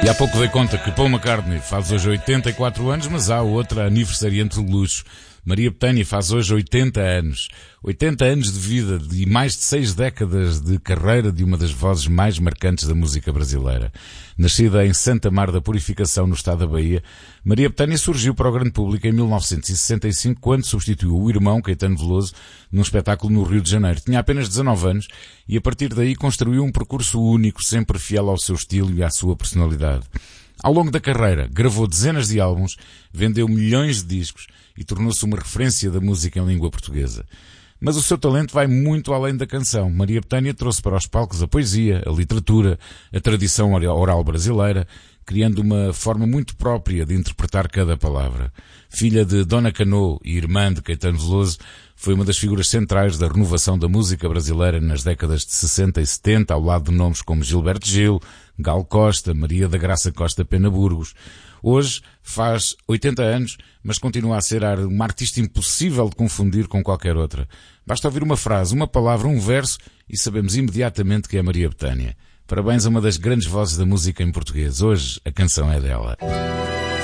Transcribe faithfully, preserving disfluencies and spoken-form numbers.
E há pouco dei conta que Paul McCartney faz hoje oitenta e quatro anos, mas há outra aniversariante de luxo. Maria Bethânia faz hoje oitenta anos. oitenta anos de vida e mais de seis décadas de carreira de uma das vozes mais marcantes da música brasileira. Nascida em Santa Mar da Purificação, no estado da Bahia, Maria Bethânia surgiu para o grande público em mil novecentos e sessenta e cinco, quando substituiu o irmão, Caetano Veloso, num espetáculo no Rio de Janeiro. Tinha apenas dezanove anos e a partir daí construiu um percurso único, sempre fiel ao seu estilo e à sua personalidade. Ao longo da carreira, gravou dezenas de álbuns, vendeu milhões de discos e tornou-se uma referência da música em língua portuguesa. Mas o seu talento vai muito além da canção. Maria Bethânia trouxe para os palcos a poesia, a literatura, a tradição oral brasileira, criando uma forma muito própria de interpretar cada palavra. Filha de Dona Canoa e irmã de Caetano Veloso, foi uma das figuras centrais da renovação da música brasileira nas décadas de sessenta e setenta, ao lado de nomes como Gilberto Gil, Gal Costa, Maria da Graça Costa Pena Burgos. Hoje faz oitenta anos, mas continua a ser uma artista impossível de confundir com qualquer outra. Basta ouvir uma frase, uma palavra, um verso e sabemos imediatamente que é Maria Bethânia. Parabéns a uma das grandes vozes da música em português. Hoje a canção é dela.